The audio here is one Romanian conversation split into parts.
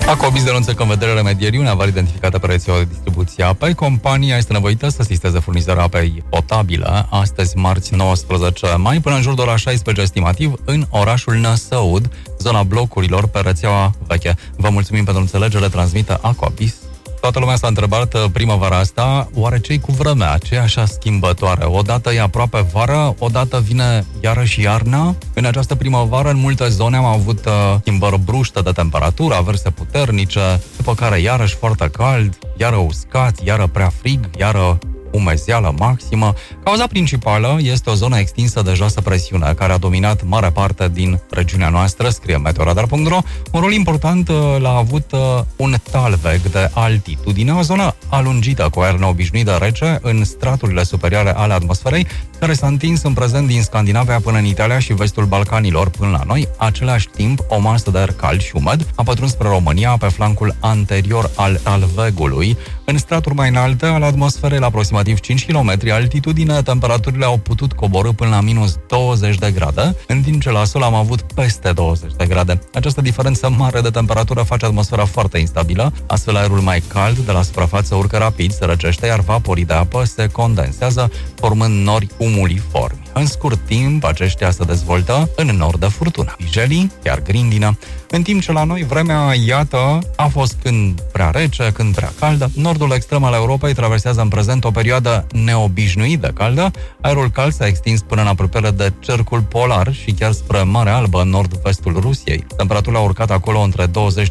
Aquabis denunță că în vederea remedierii unei avari identificate pe rețeaua de distribuție a apei, compania este nevoită să asisteze furnizarea apei potabile astăzi, marți 19 mai, până în jur de ora 16 estimativ, în orașul Năsăud, zona blocurilor pe rețeaua veche. Vă mulțumim pentru înțelegere, transmită Aquabis. Toată lumea s-a întrebat primăvara asta, oare ce-i cu vremea? Ce e așa schimbătoare? Odată e aproape vară, odată vine iarăși iarna. În această primăvară, în multe zone am avut schimbări bruște de temperatură, averse puternice, după care iarăși foarte cald, iară uscat, iară prea frig, iară umezeală maximă. Cauza principală este o zonă extinsă de joasă presiune, care a dominat mare parte din regiunea noastră, scrie meteoradar.ro. Un rol important l-a avut un talveg de altitudine, o zonă alungită cu aer neobișnuit de rece în straturile superioare ale atmosferei, care s-a întins în prezent din Scandinavia până în Italia și vestul Balcanilor până la noi. Același timp, o masă de aer cald și umed a pătruns spre România pe flancul anterior al talvegului. În straturi mai înalte ale atmosferei, la aproximativ 5 km altitudine, temperaturile au putut coborî până la minus 20 de grade, în timp ce la sol am avut peste 20 de grade. Această diferență mare de temperatură face atmosfera foarte instabilă, astfel aerul mai cald de la suprafață urcă rapid, se răcește, iar vaporii de apă se condensează, formând nori cumuliformi. În scurt timp, aceștia se dezvoltă în nor de furtună, vijelii, chiar grindină, în timp ce la noi vremea, iată, a fost când prea rece, când prea caldă. Nordul extrem al Europei traversează în prezent o perioadă neobișnuit de caldă. Aerul cald s-a extins până în apropiere de cercul polar și chiar spre Marea Albă, în nord-vestul Rusiei. Temperaturile au urcat acolo între 20-25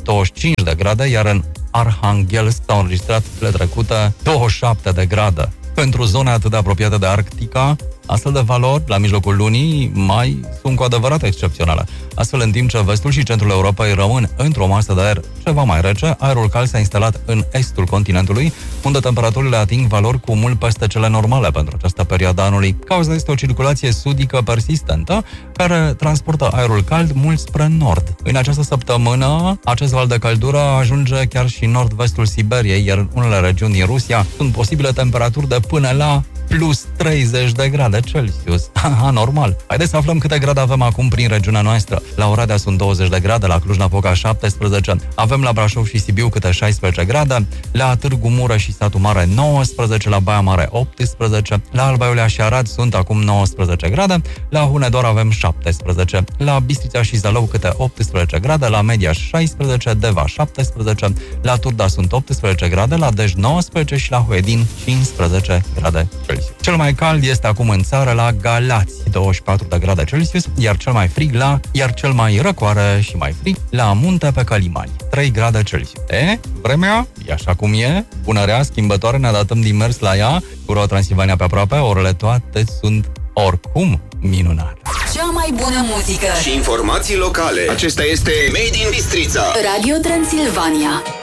de grade, iar în Arhanghelsk s-au înregistrat zilele trecute 27 de grade. Pentru zone atât de apropiate de Arctica, astfel de valori, la mijlocul lunii, mai sunt cu adevărat excepționale. Astfel, în timp ce vestul și centrul Europei rămân într-o masă de aer ceva mai rece, aerul cald s-a instalat în estul continentului, unde temperaturile ating valori cu mult peste cele normale pentru această perioadă anului. Cauza este o circulație sudică persistentă, care transportă aerul cald mult spre nord. În această săptămână, acest val de căldură ajunge chiar și în nord-vestul Siberiei, iar în unele regiuni din Rusia sunt posibile temperaturi de până la plus 30 de grade Celsius. Anormal. Haideți să aflăm câte grade avem acum prin regiunea noastră. La Oradea sunt 20 de grade, la Cluj-Napoca 17, avem la Brașov și Sibiu câte 16 grade, la Târgu Mureș și Satu Mare 19, la Baia Mare 18, la Alba Iulia și Arad sunt acum 19 grade, la Hunedoara avem 17, la Bistrița și Zalău câte 18 grade, la Mediaș 16, Deva 17, la Turda sunt 18 grade, la Dej 19 și la Huedin 15 grade Celsius. Cel mai cald este acum în țară la Galați, 24 de grade Celsius, iar cel mai răcoare și mai frig la Munte pe Călimani, 3 grade Celsius. Vremea e așa cum e, bună rea, schimbătoare, ne adaptăm din mers la ea, cu Transilvania pe aproape, orele toate sunt oricum minunate. Cea mai bună muzică și informații locale. Acesta este Made in Bistrița. Radio Transilvania.